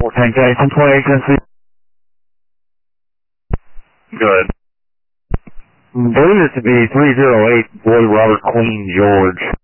410K, 1028 Tennessee. Good. I believe it to be 308 Boy Robert Queen George.